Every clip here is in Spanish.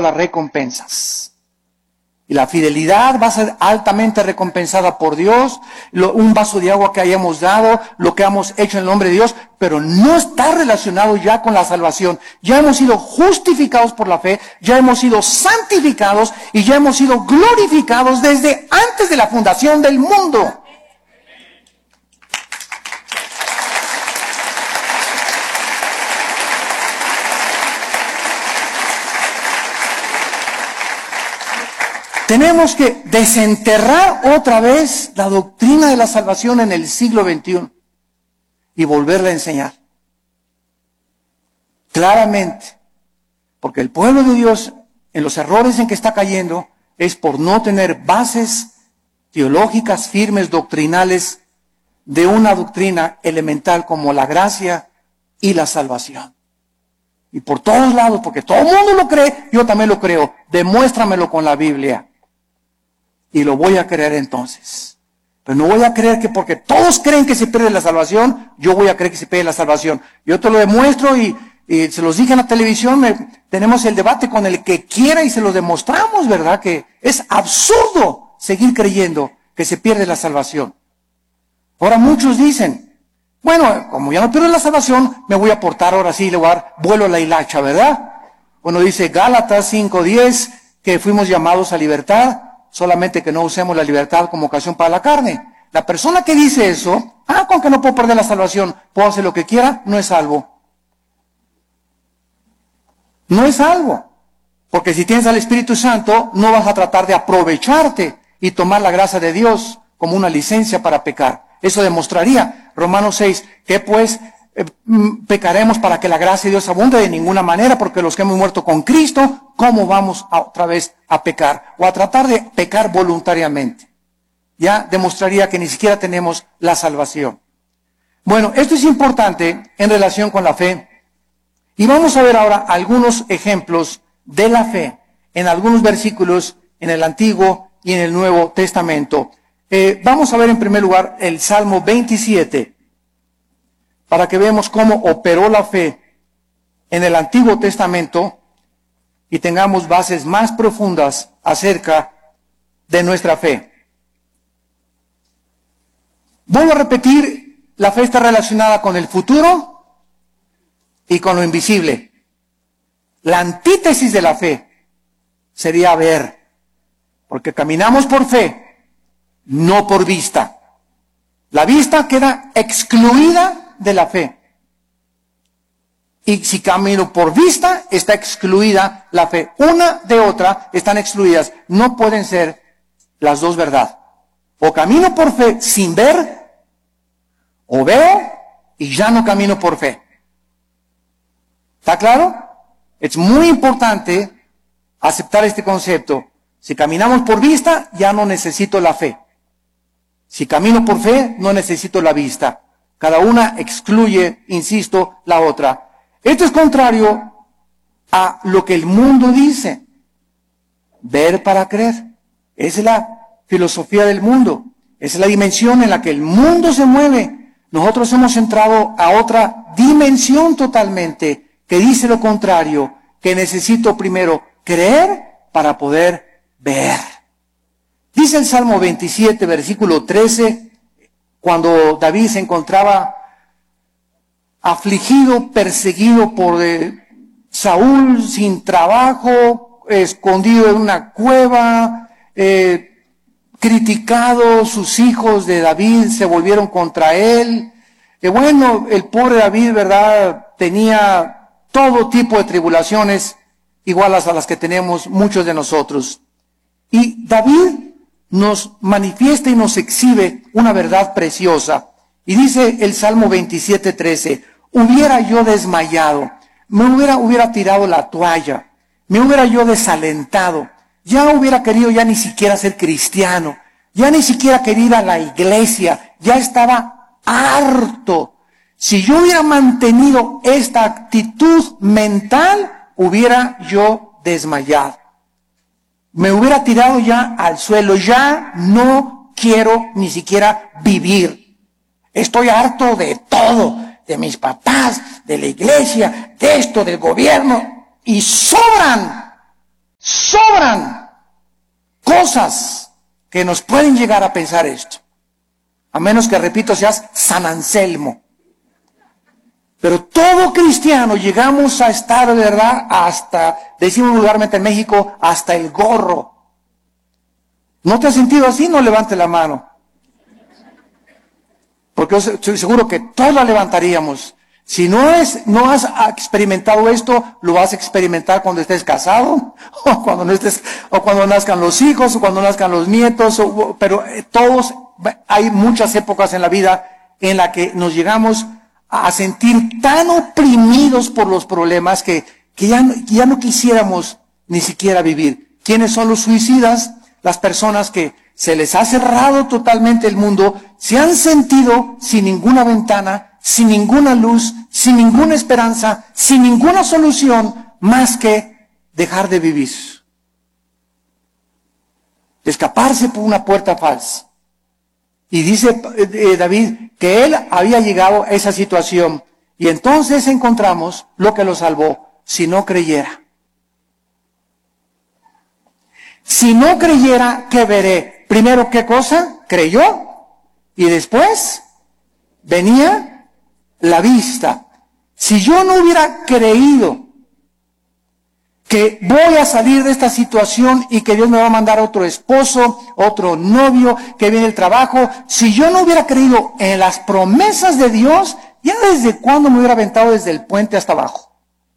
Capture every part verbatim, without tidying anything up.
las recompensas. Y la fidelidad va a ser altamente recompensada por Dios, lo, un vaso de agua que hayamos dado, lo que hemos hecho en el nombre de Dios, pero no está relacionado ya con la salvación. Ya hemos sido justificados por la fe, ya hemos sido santificados y ya hemos sido glorificados desde antes de la fundación del mundo. Tenemos que desenterrar otra vez la doctrina de la salvación en el siglo veintiuno y volverla a enseñar. Claramente, porque el pueblo de Dios, en los errores en que está cayendo, es por no tener bases teológicas firmes, doctrinales, de una doctrina elemental como la gracia y la salvación. Y por todos lados, porque todo el mundo lo cree, yo también lo creo. Demuéstramelo con la Biblia. Y lo voy a creer entonces. Pero no voy a creer que porque todos creen que se pierde la salvación, yo voy a creer que se pierde la salvación. Yo te lo demuestro y, y se los dije en la televisión, me, tenemos el debate con el que quiera y se lo demostramos, ¿verdad? Que es absurdo seguir creyendo que se pierde la salvación. Ahora muchos dicen, bueno, como ya no pierdo la salvación, me voy a portar ahora sí, le voy a dar vuelo a la hilacha, ¿verdad? Bueno, dice Gálatas cinco diez, que fuimos llamados a libertad, solamente que no usemos la libertad como ocasión para la carne. La persona que dice eso, ah, con que no puedo perder la salvación, puedo hacer lo que quiera, no es salvo. No es salvo. Porque si tienes al Espíritu Santo, no vas a tratar de aprovecharte y tomar la gracia de Dios como una licencia para pecar. Eso demostraría, Romanos seis, que pues eh, pecaremos para que la gracia de Dios abunde de ninguna manera, porque los que hemos muerto con Cristo, ¿cómo vamos a, otra vez a pecar? O a tratar de pecar voluntariamente. Ya demostraría que ni siquiera tenemos la salvación. Bueno, esto es importante en relación con la fe. Y vamos a ver ahora algunos ejemplos de la fe en algunos versículos en el Antiguo y en el Nuevo Testamento. Eh, vamos a ver en primer lugar el Salmo veintisiete, para que veamos cómo operó la fe en el Antiguo Testamento y tengamos bases más profundas acerca de nuestra fe. Vuelvo a repetir, la fe está relacionada con el futuro y con lo invisible. La antítesis de la fe sería ver, porque caminamos por fe, no por vista. La vista queda excluida de la fe. Y si camino por vista, está excluida la fe. Una de otra están excluidas. No pueden ser las dos verdad. O camino por fe sin ver, o veo y ya no camino por fe. ¿Está claro? Es muy importante aceptar este concepto. Si caminamos por vista, ya no necesito la fe. Si camino por fe, no necesito la vista. Cada una excluye, insisto, la otra. Esto es contrario a lo que el mundo dice. Ver para creer. Esa es la filosofía del mundo. Esa es la dimensión en la que el mundo se mueve. Nosotros hemos entrado a otra dimensión totalmente, que dice lo contrario, que necesito primero creer para poder ver. Dice el Salmo veintisiete, versículo trece, cuando David se encontraba afligido, perseguido por eh, Saúl, sin trabajo, escondido en una cueva, eh, criticado, sus hijos de David se volvieron contra él. Eh, bueno, el pobre David, ¿verdad?, tenía todo tipo de tribulaciones, iguales a las que tenemos muchos de nosotros. Y David nos manifiesta y nos exhibe una verdad preciosa. Y dice el Salmo veintisiete, trece, hubiera yo desmayado, me hubiera, hubiera tirado la toalla, me hubiera yo desalentado, ya hubiera querido ya ni siquiera ser cristiano, ya ni siquiera quería ir a la iglesia, ya estaba harto. Si yo hubiera mantenido esta actitud mental, hubiera yo desmayado. Me hubiera tirado ya al suelo, ya no quiero ni siquiera vivir. Estoy harto de todo, de mis papás, de la iglesia, de esto, del gobierno, y sobran, cosas que nos pueden llegar a pensar esto. A menos que, repito, seas San Anselmo. Pero todo cristiano llegamos a estar, de verdad, hasta, decimos vulgarmente en México, hasta el gorro. ¿No te has sentido así? No levante la mano. Porque yo estoy seguro que todos la levantaríamos. Si no, es, no has experimentado esto, lo vas a experimentar cuando estés casado, o cuando no estés, o cuando nazcan los hijos, o cuando nazcan los nietos, o, pero todos, hay muchas épocas en la vida en la que nos llegamos a sentir tan oprimidos por los problemas que, que ya, ya no quisiéramos ni siquiera vivir. ¿Quiénes son los suicidas? Las personas que se les ha cerrado totalmente el mundo, se han sentido sin ninguna ventana, sin ninguna luz, sin ninguna esperanza, sin ninguna solución, más que dejar de vivir. Escaparse por una puerta falsa. Y dice eh, David que él había llegado a esa situación. Y entonces encontramos lo que lo salvó, si no creyera. Si no creyera, ¿qué veré? Primero, ¿qué cosa? Creyó. Y después venía la vista. Si yo no hubiera creído que voy a salir de esta situación y que Dios me va a mandar otro esposo, otro novio, que viene el trabajo, si yo no hubiera creído en las promesas de Dios, ya desde cuándo me hubiera aventado desde el puente hasta abajo.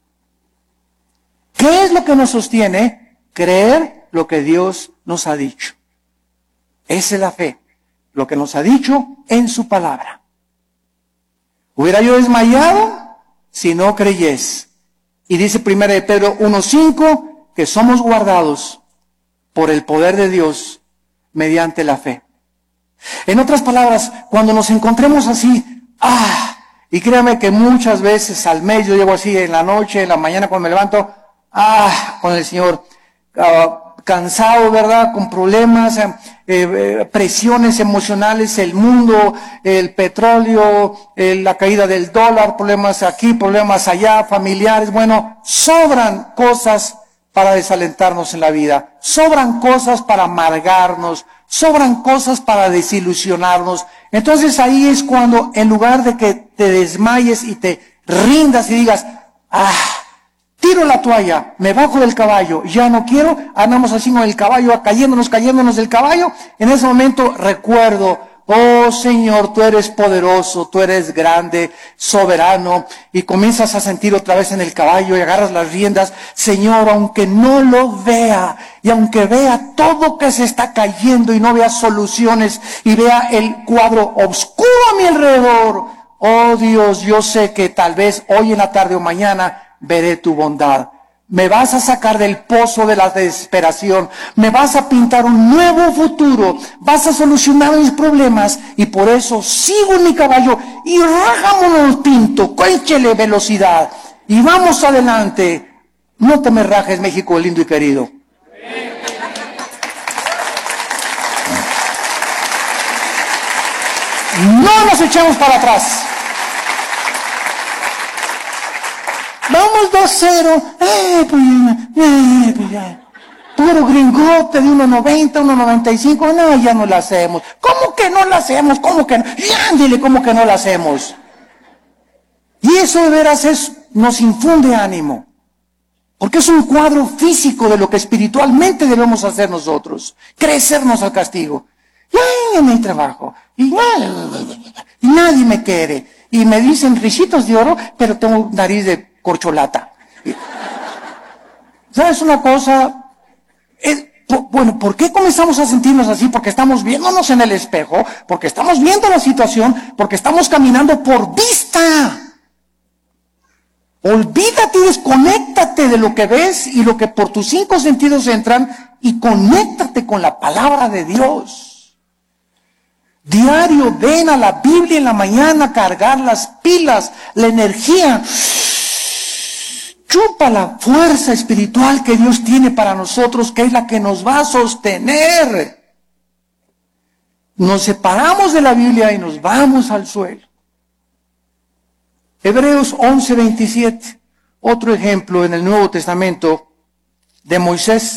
¿Qué es lo que nos sostiene? Creer lo que Dios nos ha dicho. Esa es la fe, lo que nos ha dicho en su palabra. ¿Hubiera yo desmayado si no creyes? Y dice primera de Pedro uno cinco que somos guardados por el poder de Dios mediante la fe. En otras palabras, cuando nos encontremos así, ah, y créame que muchas veces al mes yo llego así en la noche, en la mañana cuando me levanto, ah, con el Señor, uh, cansado, ¿verdad? Con problemas, eh, eh, presiones emocionales, el mundo, el petróleo, eh, la caída del dólar, problemas aquí, problemas allá, familiares. Bueno, sobran cosas para desalentarnos en la vida, sobran cosas para amargarnos, sobran cosas para desilusionarnos. Entonces ahí es cuando, en lugar de que te desmayes y te rindas y digas, ah, tiro la toalla, me bajo del caballo, ya no quiero, andamos así con el caballo, cayéndonos, cayéndonos del caballo. En ese momento recuerdo, oh Señor, tú eres poderoso, tú eres grande, soberano, y comienzas a sentir otra vez en el caballo y agarras las riendas. Señor, aunque no lo vea, y aunque vea todo que se está cayendo y no vea soluciones, y vea el cuadro oscuro a mi alrededor, oh Dios, yo sé que tal vez hoy en la tarde o mañana veré tu bondad. Me vas a sacar del pozo de la desesperación. Me vas a pintar un nuevo futuro. Vas a solucionar mis problemas. Y por eso sigo en mi caballo y rájamonos pinto. Échele velocidad. Y vamos adelante. No te me rajes, México lindo y querido. No nos echamos para atrás. Vamos dos cero, eh, pues, eh, pues ya. Puro gringote de uno noventa, uno noventa y cinco, no, ya no la hacemos. ¿Cómo que no la hacemos? ¿Cómo que no? Ya, dile, ¿cómo que no la hacemos? Y eso de veras es, nos infunde ánimo. Porque es un cuadro físico de lo que espiritualmente debemos hacer nosotros. Crecernos al castigo. Ya, no hay trabajo. Y, ya, y nadie me quiere. Y me dicen risitos de oro, pero tengo nariz de corcholata. ¿Sabes una cosa? Es, bueno, ¿por qué comenzamos a sentirnos así? Porque estamos viéndonos en el espejo, porque estamos viendo la situación, porque estamos caminando por vista. Olvídate y desconéctate de lo que ves y lo que por tus cinco sentidos entran y conéctate con la palabra de Dios. Diario, ven a la Biblia en la mañana, cargar las pilas, la energía. Chupa la fuerza espiritual que Dios tiene para nosotros, que es la que nos va a sostener. Nos separamos de la Biblia y nos vamos al suelo. Hebreos once veintisiete, otro ejemplo en el Nuevo Testamento de Moisés